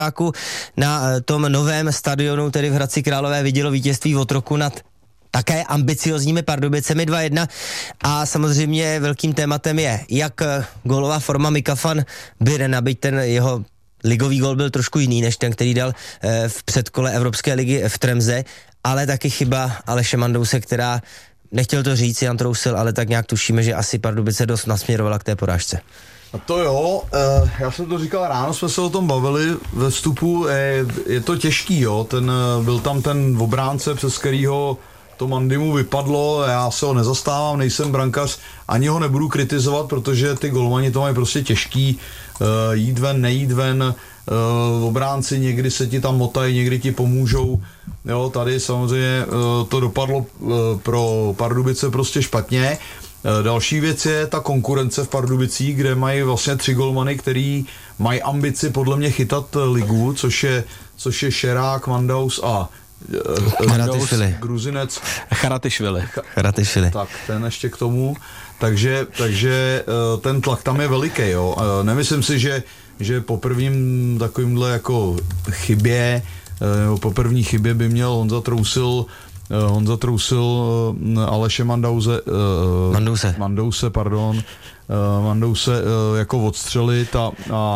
na tom novém stadionu, tedy v Hradci Králové, vidělo vítězství Otroku nad také ambiciozními Pardubicemi 2-1 a samozřejmě velkým tématem je jak gólová forma Mika van Birena, byť ten jeho ligový gól byl trošku jiný než ten, který dal v předkole Evropské ligy v Tremze, ale taky chyba Aleše Mandouse, která, nechtěl to říct Jan Trousil, ale tak nějak tušíme, že asi Pardubice dost nasměrovala k té porážce. A to jo, já jsem to říkal ráno, jsme se o tom bavili ve vstupu, je to těžký, jo, byl tam ten obránce, přes kterýho to Mandimu vypadlo, já se ho nezastávám, nejsem brankař, ani ho nebudu kritizovat, protože ty golmani to mají prostě těžký, jít ven, nejít ven, obránci někdy se ti tam motají, někdy ti pomůžou, jo, tady samozřejmě to dopadlo pro Pardubice prostě špatně. Další věc je ta konkurence v Pardubicích, kde mají vlastně 3 golmany, který mají ambici podle mě chytat ligu, což je Šerák, Mandaus a Gruzinec. Charatišvili. Tak, ten ještě k tomu. Takže ten tlak tam je veliký, jo. Nemyslím si, že po prvním takovýmhle jako chybě, po první chybě by měl Honza Trousil Aleše Mandouse jako odstřelit a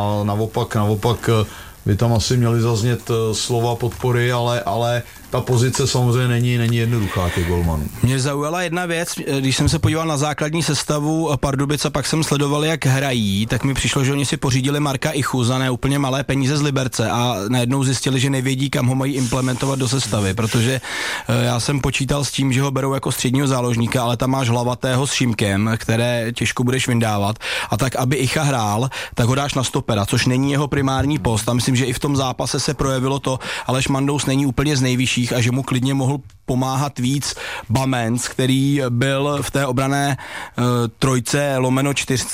naopak by tam asi měli zaznět slova podpory, ale ta pozice samozřejmě není jednoduchá těch golmanů. Mě zaujala jedna věc, když jsem se podíval na základní sestavu Pardubic a pak jsem sledoval, jak hrají, tak mi přišlo, že oni si pořídili Marka Ichu za ne úplně malé peníze z Liberce a najednou zjistili, že nevědí, kam ho mají implementovat do sestavy, protože já jsem počítal s tím, že ho berou jako středního záložníka, ale tam máš Hlavatého s Šimkem, které těžko budeš vyndávat, a tak, aby Icha hrál, tak ho dáš na stopera, což není jeho primární post. A myslím, že i v tom zápase se projevilo to, Aleš Mandous není úplně z nejvyšších a že mu klidně mohl pomáhat víc Bamens, který byl v té obrané trojce lomeno 4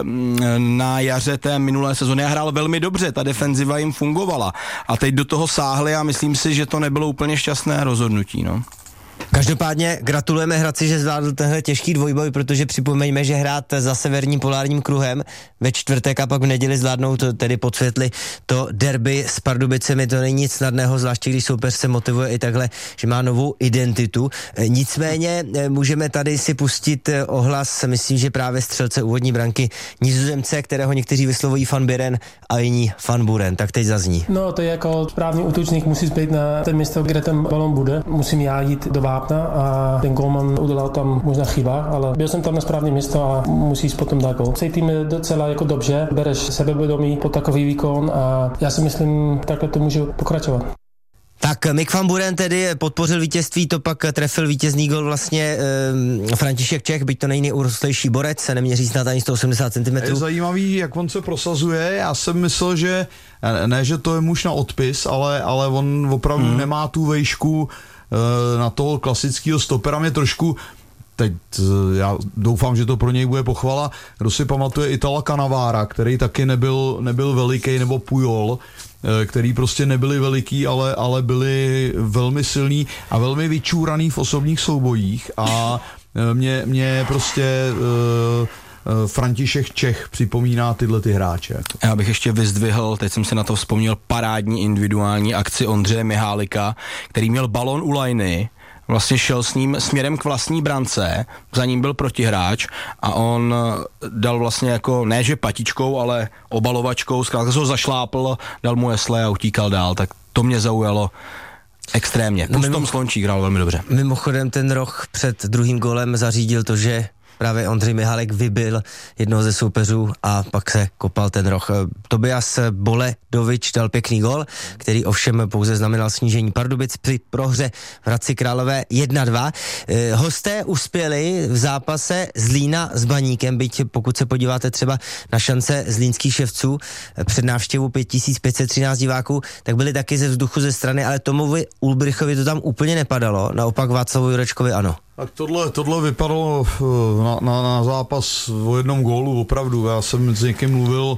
na jaře té minulé sezóny a hrál velmi dobře, ta defenziva jim fungovala a teď do toho sáhli a myslím si, že to nebylo úplně šťastné rozhodnutí, no. Každopádně gratulujeme Hradci, že zvládl tenhle těžký dvojboj, protože připomeňme, že hrát za severním polárním kruhem ve čtvrtek a pak v neděli zvládnout, tedy pod světly, to derby s Pardubicemi, to není nic snadného, zvláště když soupeř se motivuje i takhle, že má novou identitu. Nicméně můžeme tady si pustit ohlas, myslím, že právě střelce úvodní branky Nizozemce, kterého někteří vyslovují Van Biren a jiní Van Buren. Tak teď zazní. No, to je jako správný útočník, musí být na ten místo, kde ten balon bude. Musím já jít do vápna a ten golman udělal tam možná chyba, ale byl jsem tam na správné místo a musíš potom dát gól. Cítím docela jako dobře, bereš sebevědomí po takový výkon a já si myslím, takhle to můžu pokračovat. Tak Mik van Buren tedy podpořil vítězství, to pak trefil vítězný gol vlastně František Čech, byť to není nejurostlejší borec, se neměří snad ani 180 cm. Je zajímavý, jak on se prosazuje, já jsem myslel, že ne, že to je muž na odpis, ale on opravdu nemá tu vejšku na toho klasického stopera. Mě trošku, teď já doufám, že to pro něj bude pochvala, kdo si pamatuje Itala Cannavara, který taky nebyl veliký, nebo Pujol, který prostě nebyli veliký, ale byli velmi silní a velmi vyčúraný v osobních soubojích a mě prostě František Čech připomíná tyhle ty hráče. Já bych ještě vyzdvihl, teď jsem si na to vzpomněl, parádní individuální akci Ondřeje Mihálika, který měl balon u lajny, vlastně šel s ním směrem k vlastní brance, za ním byl protihráč a on dal vlastně jako, ne že patičkou, ale obalovačkou, zkrátka se ho zašlápl, dal mu jesle a utíkal dál, tak to mě zaujalo extrémně. Tom Slončík hrál velmi dobře. Mimochodem ten roh před druhým gólem zařídil to, že právě Ondřej Mihálek vybil jednoho ze soupeřů a pak se kopal ten roh. Tobias Boledovič dal pěkný gol, který ovšem pouze znamenal snížení Pardubic při prohře v Hradci Králové 1-2. Hosté uspěli v zápase Zlína s Baníkem, byť pokud se podíváte třeba na šance zlínských ševců před návštěvou 5513 diváků, tak byli taky ze vzduchu ze strany, ale Tomovi Ulbrichovi to tam úplně nepadalo, naopak Václavu Jurečkovi ano. Tak tohle vypadalo na zápas o jednom gólu, opravdu. Já jsem s někým mluvil,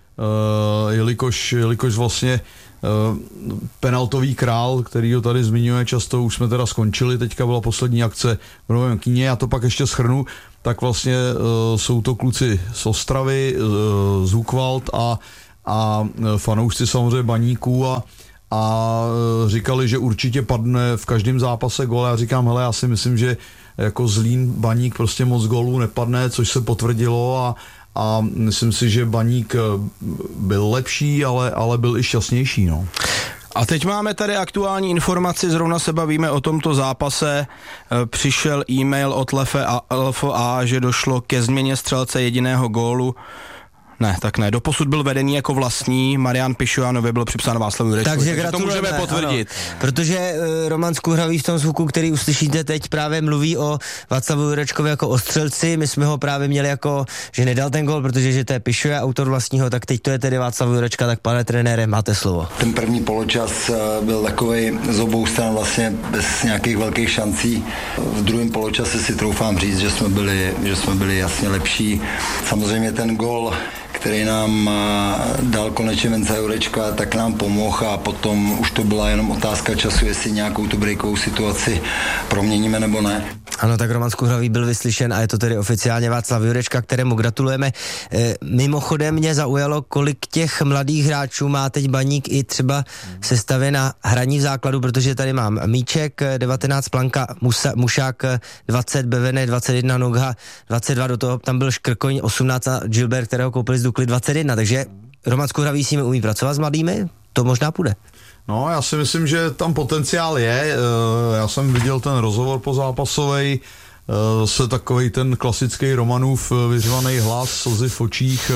jelikož vlastně penaltový král, který ho tady zmiňuje často, už jsme teda skončili, teďka byla poslední akce v Novém Kyně, já to pak ještě shrnu, tak vlastně jsou to kluci z Ostravy, z Hukvald a fanoušci samozřejmě Baníků a říkali, že určitě padne v každém zápase gól. Já říkám, hele, já si myslím, že jako Zlín Baník prostě moc gólů nepadne, což se potvrdilo a myslím si, že Baník byl lepší, ale byl i šťastnější, no. A teď máme tady aktuální informaci, zrovna se bavíme o tomto zápase. Přišel e-mail od LFA, že došlo ke změně střelce jediného gólu. Ne, tak ne. Doposud byl vedený jako vlastní, Marian Pišojánovi byl připsán Václavu Jurečkovi. Takže to můžeme potvrdit. Ano, protože Roman Skuhravý v tom zvuku, který uslyšíte teď, právě mluví o Václavu Jurečkovi jako o střelci. My jsme ho právě měli jako, že nedal ten gól, protože že to je Pišoja, autor vlastního, tak teď to je tedy Václav Jurečka, tak pane trenére, máte slovo. Ten první poločas byl takovej z obou stran vlastně bez nějakých velkých šancí. V druhém poločase si troufám říct, že jsme byli jasně lepší. Samozřejmě ten gól, který nám dal konečně Venca Jurečka, tak nám pomohl a potom už to byla jenom otázka času, jestli nějakou tu breakovou situaci proměníme nebo ne. Ano, tak Roman Skuhravý byl vyslyšen a je to tedy oficiálně Václav Jurečka, kterému gratulujeme. Mimochodem mě zaujalo, kolik těch mladých hráčů má teď Baník i třeba sestavě na hraní v základu, protože tady mám Míček, 19, Planka, Mušák, 20, Bevene, 21, Nogha, 22, do toho tam byl Škrkoň, 18 a Gilbert, kterého koupili z Dukly, 21, takže Roman Skuhravý s nimi umí pracovat s mladými, to možná půjde. No, já si myslím, že tam potenciál je. Já jsem viděl ten rozhovor pozápasovej, zase takovej ten klasický Romanův vyřvaný hlas, slzy v očích,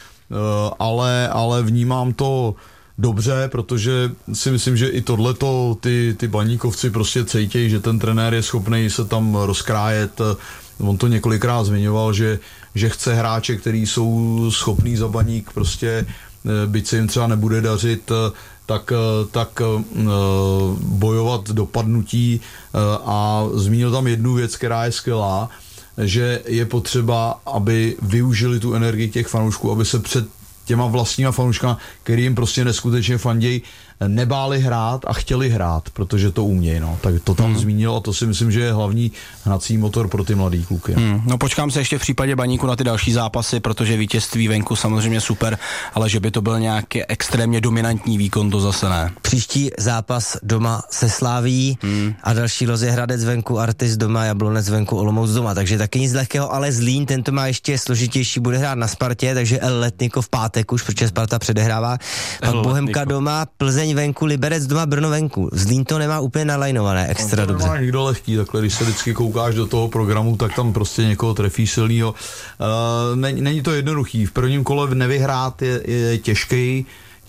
ale vnímám to dobře, protože si myslím, že i tohleto ty Baníkovci prostě cítějí, že ten trenér je schopný se tam rozkrájet. On to několikrát zmiňoval, že chce hráče, který jsou schopní za Baník prostě, byť se jim třeba nebude dařit, tak bojovat do padnutí a zmínil tam jednu věc, která je skvělá, že je potřeba, aby využili tu energii těch fanoušků, aby se před těma vlastníma fanouškama, který jim prostě neskutečně fandějí, nebáli hrát a chtěli hrát, protože to umějí, no. Tak to tam zmínil a to si myslím, že je hlavní hnací motor pro ty mladý kluky. No počkám se ještě v případě Baníku na ty další zápasy, protože vítězství venku samozřejmě super, ale že by to byl nějaký extrémně dominantní výkon, to zase ne. Příští zápas doma se Slaví a další los je Hradec venku, Artis doma, Jablonec venku, Olomouc doma, takže taky nic lehkého, ale Zlín, tento má ještě složitější, bude hrát na Spartě, takže El Letnikov v pátek už, protože Sparta předehrává, pak Bohemka doma, Plzeň venku, Liberec doma, Brno venku. Zlín to nemá úplně nalajnované extra dobře. Nemá nikdo lehký, takhle když se vždycky koukáš do toho programu, tak tam prostě někoho trefí silnýho. Není to jednoduchý. V prvním kole nevyhrát je těžký,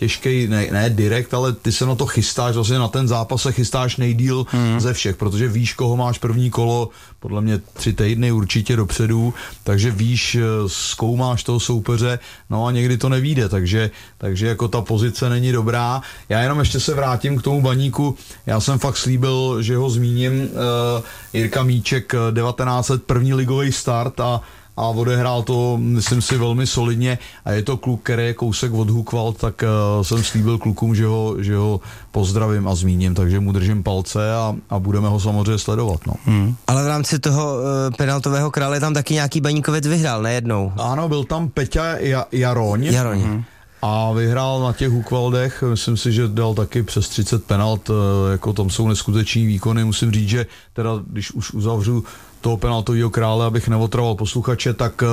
ne direkt, ale ty se na to chystáš, vlastně na ten zápas se chystáš nejdýl ze všech, protože víš, koho máš první kolo, podle mě 3 týdny určitě dopředu, takže víš, zkoumáš toho soupeře, no a někdy to nevyjde, takže jako ta pozice není dobrá. Já jenom ještě se vrátím k tomu Baníku, já jsem fakt slíbil, že ho zmíním, Jirka Míček, 19 první ligový start a odehrál to, myslím si, velmi solidně a je to kluk, který je kousek od Hukvald, tak jsem slíbil klukům, že ho pozdravím a zmíním, takže mu držím palce a budeme ho samozřejmě sledovat. No. Ale v rámci toho penaltového krále tam taky nějaký Baníkovec vyhrál, nejednou. Ano, byl tam Peťa Jaroň. A vyhrál na těch Hukvaldech, myslím si, že dal taky přes 30 penalt, jako tam jsou neskuteční výkony, musím říct, že teda, když už uzavřu toho penaltového krále, abych neotravoval posluchače, tak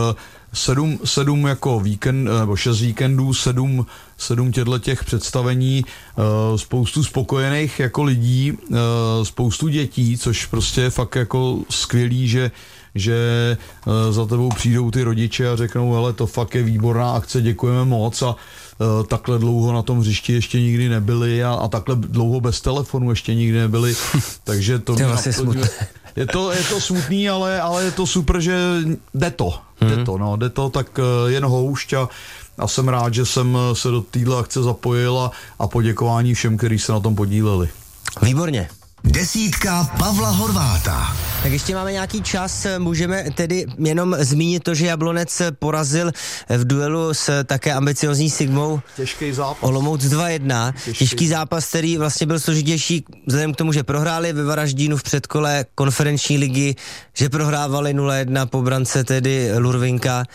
7 jako víkend, nebo 6 víkendů, 7 těch představení, spoustu spokojených jako lidí, spoustu dětí, což prostě je fakt jako skvělý, že za tebou přijdou ty rodiče a řeknou, hele, to fakt je výborná akce, děkujeme moc a takhle dlouho na tom hřišti ještě nikdy nebyli a takhle dlouho bez telefonu ještě nikdy nebyli, takže to mě vlastně smutné. Je to smutný, ale je to super, že jde to, tak jen houšť a jsem rád, že jsem se do téhle akce zapojil a poděkování všem, kteří se na tom podíleli. Výborně. Desítka Pavla Horváta. Tak ještě máme nějaký čas, můžeme tedy jenom zmínit to, že Jablonec porazil v duelu s také ambiciozní Sigmou těžký zápas. Olomouc 2-1. Těžký zápas, který vlastně byl složitější vzhledem k tomu, že prohráli ve Varaždínu v předkole konferenční ligy, že prohrávali 0-1 po brance tedy Lurvinka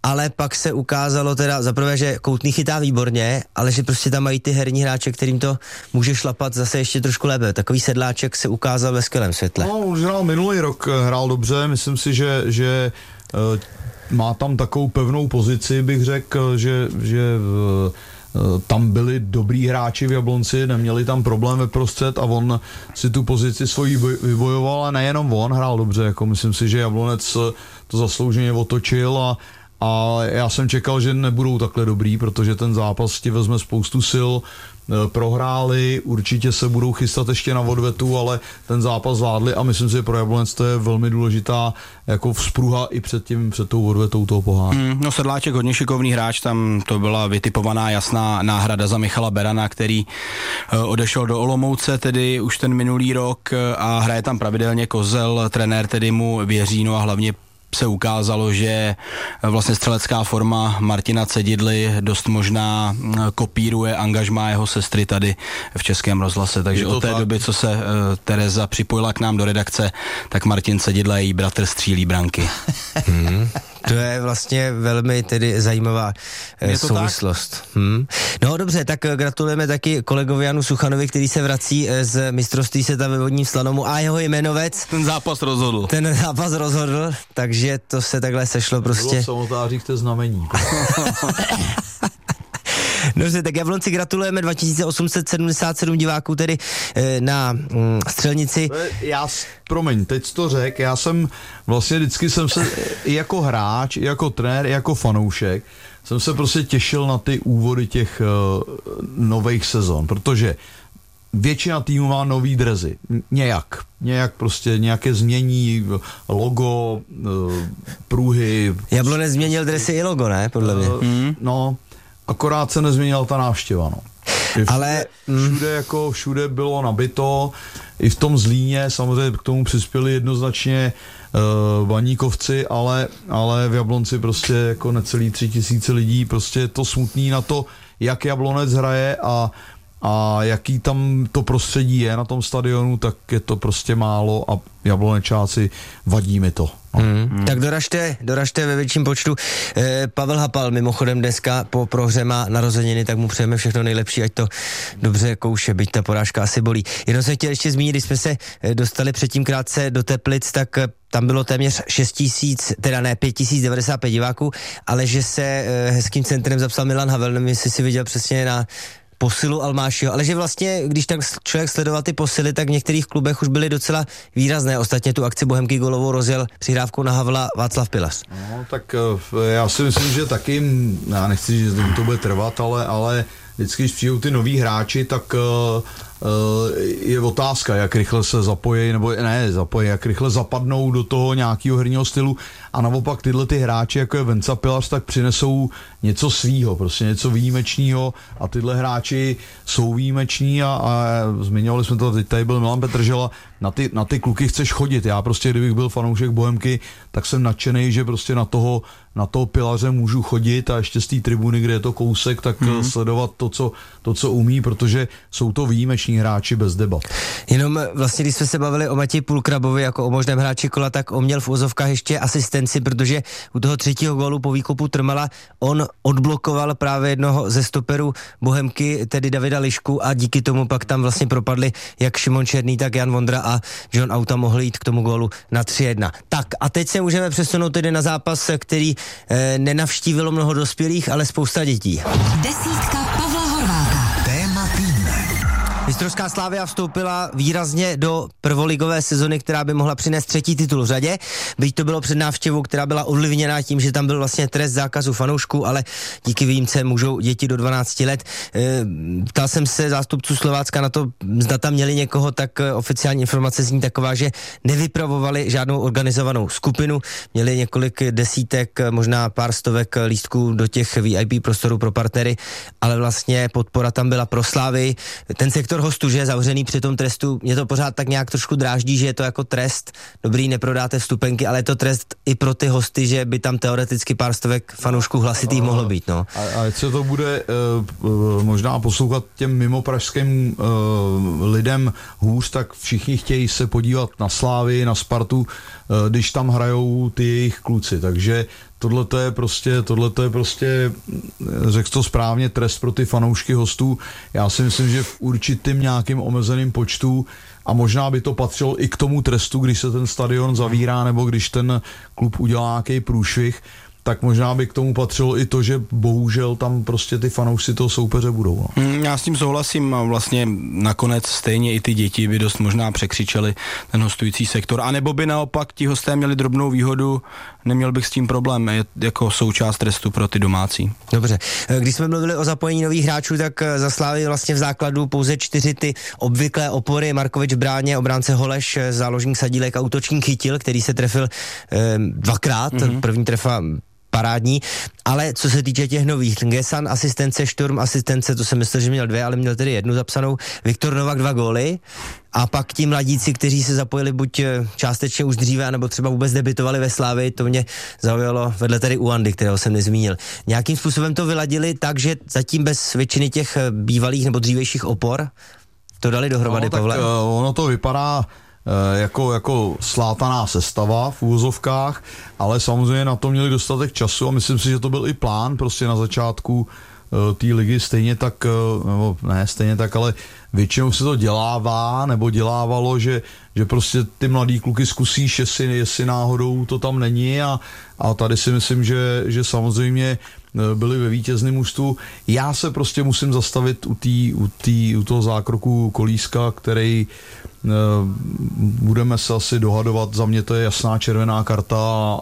ale pak se ukázalo teda zaprvé, že Koutný chytá výborně, ale že prostě tam mají ty herní hráče, kterým to může šlapat zase ještě trošku lépe. Takový Sedláček se ukázal ve skvělém světle. No, už hrál minulý rok, hrál dobře, myslím si, že má tam takovou pevnou pozici, bych řekl, že tam byli dobrý hráči v Jablonci, neměli tam problém ve prostřed a on si tu pozici svoji vybojoval a nejenom on hrál dobře, jako myslím si, že Jablonec to zaslouženě otočil a já jsem čekal, že nebudou takhle dobrý, protože ten zápas ti vezme spoustu sil, prohráli, určitě se budou chystat ještě na odvetu, ale ten zápas zvládli a myslím si, že pro Jablonec to je velmi důležitá jako vzpruha i před tou odvetou toho poháru. No Sedláček hodně šikovný hráč, tam to byla vytipovaná jasná náhrada za Michala Berana, který odešel do Olomouce tedy už ten minulý rok a hraje tam pravidelně Kozel, trenér tedy mu věří, no a hlavně se ukázalo, že vlastně střelecká forma Martina Cedidly dost možná kopíruje angažmá jeho sestry tady v Českém rozhlase, takže od té doby, co se Tereza připojila k nám do redakce, tak Martin Cedidla, její bratr, střílí branky. To je vlastně velmi tedy zajímavá souvislost. No dobře, tak gratulujeme taky kolegovi Janu Suchanovi, který se vrací z mistrovství světa ve vodním slalomu a jeho jmenovec. Ten zápas rozhodl, takže to se takhle sešlo prostě. Bylo samotáří v té znamení. Dobře, tak Jablonci gratulujeme, 2877 diváků tedy na střelnici. Promiň, teď to řekl, já jsem vlastně vždycky jsem se i jako hráč, i jako trenér, i jako fanoušek, jsem se prostě těšil na ty úvody těch nových sezon, protože většina týmů má nový dresy, nějak prostě nějaké změní, logo, pruhy. Jablonec změnil dresy i logo, ne? Podle mě. No, akorát se nezměnila ta návštěva, no. Ale všude bylo nabito, i v tom Zlíně samozřejmě k tomu přispěli jednoznačně Baníkovci, ale v Jablonci prostě jako necelý 3000 lidí, prostě je to smutný na to, jak Jablonec hraje a jaký tam to prostředí je na tom stadionu, tak je to prostě málo a Jablonečáci vadí mi to. Tak doražte ve větším počtu. Pavel Hapal mimochodem dneska po prohře má narozeniny, tak mu přejeme všechno nejlepší, ať to dobře kouše, byť ta porážka asi bolí. Jenom jsem chtěl ještě zmínit, když jsme se dostali předtím krátce do Teplic, tak tam bylo téměř 5095 diváků, ale že se hezkým centrem zapsal Milan Havel, nevím, jestli si viděl přesně na posilu Almášiho, ale že vlastně, když tak člověk sledoval ty posily, tak v některých klubech už byly docela výrazné. Ostatně tu akci Bohemky golovou rozjel přihrávkou na Havla Václav Pilař. No, tak já si myslím, že taky, já nechci, že to bude trvat, ale vždycky, když přijdou ty noví hráči, tak je otázka, jak rychle se zapojí, nebo ne zapojí, jak rychle zapadnou do toho nějakého herního stylu a naopak tyhle ty hráči, jako je Venca Pilař, tak přinesou něco svýho, prostě něco výjimečného a tyhle hráči jsou výjimeční a zmiňovali jsme to, teď tady byl Milan Petržela, na ty kluky chceš chodit, já prostě, kdybych byl fanoušek Bohemky, tak jsem nadšenej, že prostě na toho Pilaře můžu chodit a ještě z té tribuny, kde je to kousek, tak sledovat to, co umí, protože jsou to výjimeční hráči bez debat. Jenom vlastně, když jsme se bavili o Matěji Půlkrabovi jako o možném hráči kola, tak on měl v úzovkách ještě asistenci, protože u toho 3. gólu po výkopu Trmala on odblokoval právě jednoho ze stoperů Bohemky, tedy Davida Lišku a díky tomu pak tam vlastně propadli jak Šimon Černý, tak Jan Vondra a John Auta mohli jít k tomu gólu na 3-1. Tak a teď se můžeme přesunout tedy na zápas, který nenavštívilo mnoho dospělých, ale spousta dětí. Desítka Pavla Horváta. Téma týdne. Mistrovská Slavia vstoupila výrazně do prvoligové sezony, která by mohla přinést 3. titul v řadě. Byť to bylo před návštěvou, která byla ovlivněná tím, že tam byl vlastně trest zákazu fanoušků, ale díky výjimce můžou děti do 12 let. Ptal jsem se zástupců Slovácka na to, zda tam měli někoho, tak oficiální informace zní taková, že nevypravovali žádnou organizovanou skupinu, měli několik desítek, možná pár stovek lístků do těch VIP prostorů pro partnery, ale vlastně podpora tam byla pro Slávy. Ten sektor hostů, že je zavřený při tom trestu, mě to pořád tak nějak trošku dráždí, že je to jako trest, dobrý, neprodáte vstupenky, ale je to trest i pro ty hosty, že by tam teoreticky pár stovek fanoušků hlasitých mohlo být, no. A ať se to bude možná poslouchat těm mimo pražským lidem hůř, tak všichni chtějí se podívat na Slávy, na Spartu, když tam hrajou ty jejich kluci, takže tohle je prostě, řekl to správně, trest pro ty fanoušky hostů. Já si myslím, že v určitým nějakým omezeným počtu a možná by to patřilo i k tomu trestu, když se ten stadion zavírá nebo když ten klub udělá nějaký průšvih, tak možná by k tomu patřilo i to, že bohužel tam prostě ty fanoušci toho soupeře budou. No. Já s tím souhlasím a vlastně nakonec stejně i ty děti by dost možná překřičeli ten hostující sektor, anebo by naopak ti hosté měli drobnou výhodu, neměl bych s tím problém, je jako součást trestu pro ty domácí. Dobře, když jsme mluvili o zapojení nových hráčů, tak za Slávy vlastně v základu pouze 4 ty obvyklé opory, Markovič v bráně, obránce Holeš, záložník Sadílek a útočník Chytil, který se trefil 2krát, první trefa parádní, ale co se týče těch nových, Gesan asistence, Šturm asistence, to jsem myslel, že měl 2, ale měl tedy 1 zapsanou, Viktor Novak 2 góly a pak ti mladíci, kteří se zapojili buď částečně už dříve, nebo třeba vůbec debutovali ve Slávii, to mě zaujalo vedle tady Uandy, kterého jsem nezmínil. Nějakým způsobem to vyladili tak, že zatím bez většiny těch bývalých nebo dřívějších opor to dali dohromady, Pavle? Ono to vypadá jako slátaná sestava v úvozovkách, ale samozřejmě na to měli dostatek času a myslím si, že to byl i plán prostě na začátku té ligy stejně tak, nebo ne stejně tak, ale většinou se to dělává, nebo dělávalo, že prostě ty mladý kluky zkusíš, jestli náhodou to tam není a tady si myslím, že samozřejmě byli ve vítězném ústu. Já se prostě musím zastavit u toho zákroku Kolíska, který budeme se asi dohadovat, za mě to je jasná červená karta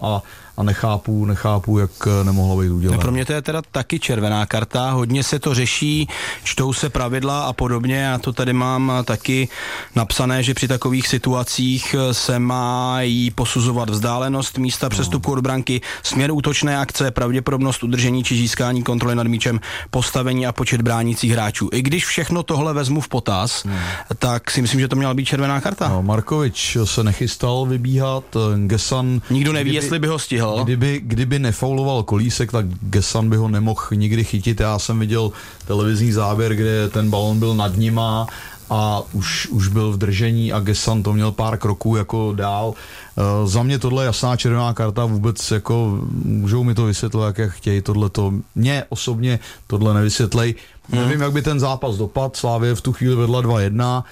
a nechápu, jak nemohla být udělána. Pro mě to je teda taky červená karta, hodně se to řeší, čtou se pravidla a podobně, já to tady mám taky napsané, že při takových situacích se mají posuzovat vzdálenost místa přestupku od branky, směr útočné akce, pravděpodobnost udržení či získání kontroly nad míčem, postavení a počet bránících hráčů. I když všechno tohle vezmu v potaz, tak si myslím, že to měla být červená karta. No, Markovič se nechystal vybíhat, Gesan... Nikdo neví, jestli by ho stihl. Kdyby nefauloval Kolísek, tak Gesan by ho nemohl nikdy chytit. Já jsem viděl televizní záběr, kde ten balon byl nad nima a už byl v držení a Gesan to měl pár kroků jako dál. Za mě tohle je jasná červená karta, vůbec jako můžou mi to vysvětlovat, jak chtějí tohleto. Mně osobně tohle nevysvětlej. Nevím, jak by ten zápas dopadl, Slavie v tu chvíli vedla 2-1,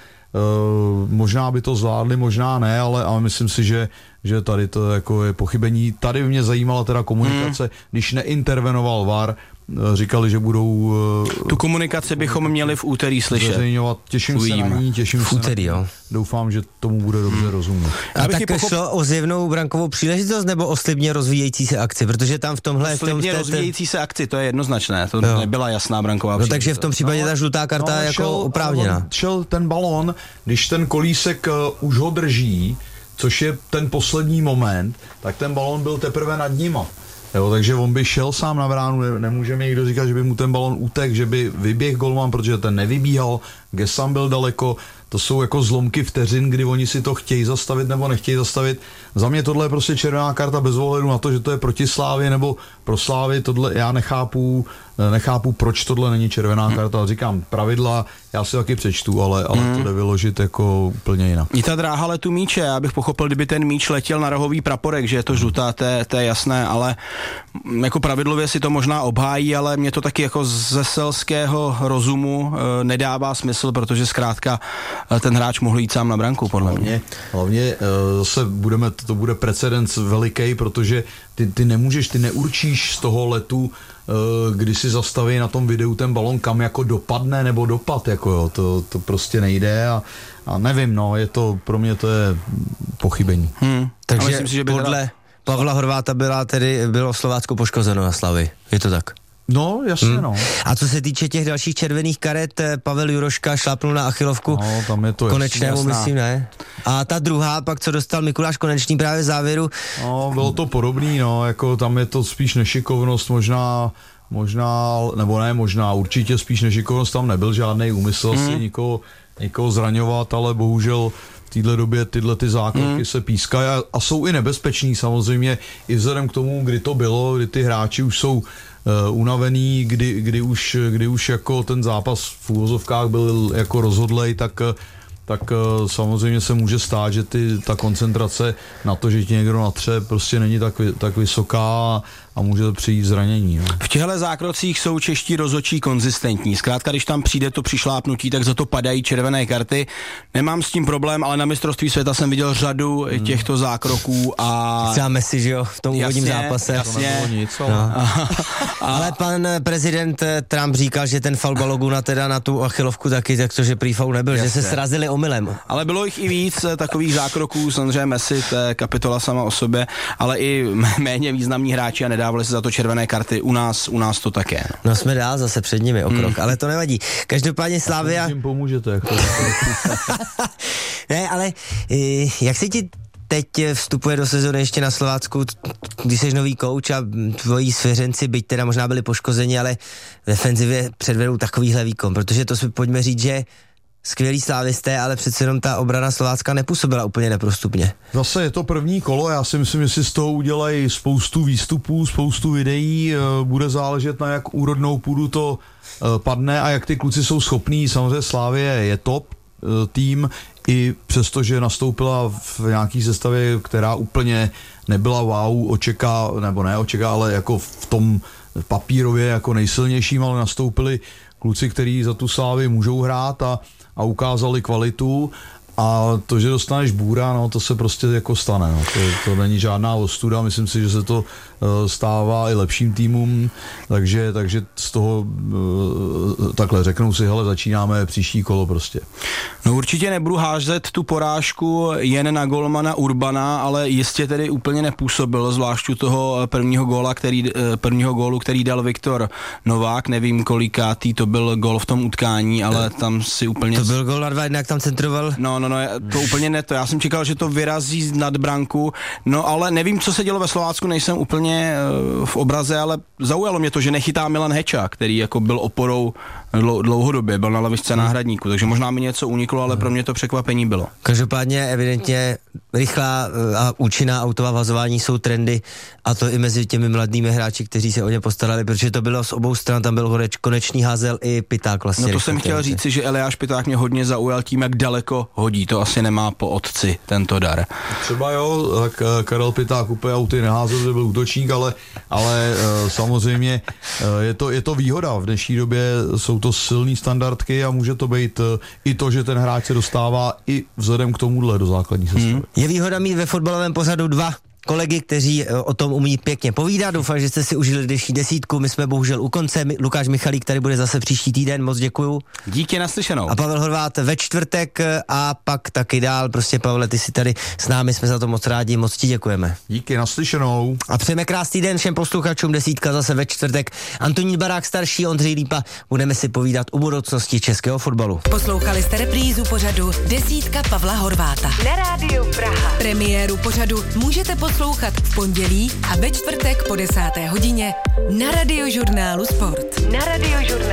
možná by to zvládli, možná ne, ale myslím si, že tady to jako je pochybení. Tady mě zajímala teda komunikace, když neintervenoval VAR, říkali, že budou... Tu komunikaci bychom měli v úterý slyšet. Zveřejňovat. Těším se na ní, v úterý, jo. Doufám, že tomu bude dobře rozumět. A tak šlo o zjevnou brankovou příležitost nebo o slibně rozvíjející se akci? Protože tam v tomhle... Slibně rozvíjející se akci, to je jednoznačné, to nebyla jasná branková příležitost. No takže v tom případě ta žlutá karta jako oprávněná. Šel ten balón, když ten Kolísek už ho drží, což je ten poslední moment, tak ten balón byl teprve nad nima. Jo, takže on by šel sám na bránu, nemůže někdo říkat, že by mu ten balon utek, že by vyběh golman, protože ten nevybíhal, Gesan byl daleko, to jsou jako zlomky vteřin, kdy oni si to chtějí zastavit nebo nechtějí zastavit. Za mě tohle je prostě červená karta bez ohledu na to, že to je proti Slávě nebo pro Slávy, tohle já nechápu, proč tohle není červená karta. Říkám, pravidla, já si taky přečtu, ale to jde vyložit jako úplně jinak. I ta dráha letu míče, já bych pochopil, kdyby ten míč letěl na rohový praporek, že je to žlutá, to je jasné, ale jako pravidlově si to možná obhájí, ale mě to taky jako ze selského rozumu nedává smysl, protože zkrátka ten hráč mohl jít sám na branku, podle mě. Hlavně zase to bude precedens veliký, protože ty neurčíš z toho letu, kdy si zastaví na tom videu ten balon, kam jako dopadne nebo dopad, jako jo, to prostě nejde a nevím, no, pro mě to je pochybení. Takže myslím si, že podle Pavla Horváta bylo Slovácko poškozeno na Slavii, je to tak? No, jasně, no. A co se týče těch dalších červených karet, Pavel Juroška šlápnul na achilovku. No, tam je to Konečnému, myslím, ne? A ta druhá, pak co dostal Mikuláš Konečný právě v závěru. No, bylo to podobný, no, jako tam je to spíš nešikovnost, možná, určitě spíš nešikovnost, tam nebyl žádný úmysl si někoho zraňovat, ale bohužel v této době tyhle ty zákroky se pískají a jsou i nebezpeční samozřejmě, i vzhledem k tomu, kdy to bylo, kdy ty hráči už jsou unavený, kdy už jako ten zápas v úvozovkách byl jako rozhodlej, tak samozřejmě se může stát, že ta koncentrace na to, že ti někdo natře, prostě není tak vysoká a může přijít zranění. No. V těchto zákrocích jsou čeští rozhodčí konzistentní. Zkrátka, když tam přijde to přišlápnutí, tak za to padají červené karty. Nemám s tím problém, ale na mistrovství světa jsem viděl řadu těchto zákroků a... Třeba Messi, že jo, v tom úvodním zápase. Jasně. Nic, Ale pan prezident Trump říkal, že ten faul Baloguna teda na tu achilovku taky, takže prý faul nebyl, že se srazili omylem. Ale bylo jich i víc takových zákroků, samozřejmě Messi, to je kapitola sama o sobě, ale i méně významní hráči a nedávali se za to červené karty. U nás to také. No jsme dál zase před nimi o krok, ale to nevadí. Každopádně Slavia... Jim pomůžete, jak to Ne, ale jak se ti teď vstupuje do sezóny ještě na Slovácku, když jsi nový kouč a tvoji svěřenci, byť teda možná byli poškozeni, ale v defenzivě předvedou takovýhle výkon, protože to si pojďme říct, že skvělí slávisté, ale přece jenom ta obrana Slovácka nepůsobila úplně neprostupně. Zase je to první kolo, já si myslím, že si z toho udělají spoustu výstupů, spoustu videí, bude záležet na jak úrodnou půdu to padne a jak ty kluci jsou schopní. Samozřejmě Slavie je top tým, i přesto, že nastoupila v nějaký sestavě, která úplně nebyla wow, ale jako v tom papírově jako nejsilnějším, ale nastoupili kluci, kteří za tu Slávii můžou hrát a ukázali kvalitu. A to, že dostaneš Bůra, no to se prostě jako stane. No. To není žádná ostuda, myslím si, že se to stává i lepším týmům, takže z toho takhle řeknou si, hele, začínáme příští kolo prostě. No určitě nebudu házet tu porážku jen na golmana Urbana, ale jistě tedy úplně nepůsobil, zvlášť u toho prvního gólu, který dal Viktor Novák, nevím kolikátý to byl gól v tom utkání, ale tam si úplně... To byl gól na 2-1, jak tam centroval? No, to úplně ne to. Já jsem čekal, že to vyrazí nad branku, no ale nevím, co se dělo ve Slovácku, nejsem úplně v obraze, ale zaujalo mě to, že nechytá Milan Heča, který jako byl oporou dlouhodobě, byl na lavičce náhradníku, takže možná mi něco uniklo, ale pro mě to překvapení bylo. Každopádně evidentně rychlá a účinná autová vazování jsou trendy a to i mezi těmi mladými hráči, kteří se o ně postarali, protože to bylo z obou stran, tam byl Konečný, Házel i Piták vlastně. No to jsem chtěl říci, že Eliáš Piták mě hodně zaujal tím, jak daleko hodí, to asi nemá po otci tento dar. Třeba jo, tak Karel Piták úplně auty neházel, že byl útočník, ale samozřejmě je to výhoda. V dnešní době jsou to silný standardky a může to být i to, že ten hráč se dostává i vzhledem k tomuhle do základní sestavy. Je výhoda mít ve fotbalovém pořadu dva kolegy, kteří o tom umí pěkně povídat. Doufám, že jste si užili dnešní desítku. My jsme bohužel u konce. Lukáš Michalík tady bude zase příští týden. Moc děkuju. Díky, naslyšenou. A Pavel Horvát ve čtvrtek a pak taky dál. Prostě Pavle, ty jsi tady s námi, jsme za to moc rádi. Moc ti děkujeme. Díky, naslyšenou. A přejeme krásný den všem posluchačům. Desítka zase ve čtvrtek. Antonín Barák starší, Ondřej Lípa. Budeme si povídat o budoucnosti českého fotbalu. Poslouchali jste reprízu pořadu Desítka Pavla Horváta. Na rádiu Praha. Premiéru pořadu můžete poslouchat v pondělí a ve čtvrtek po 10. hodině na Radiožurnálu Sport.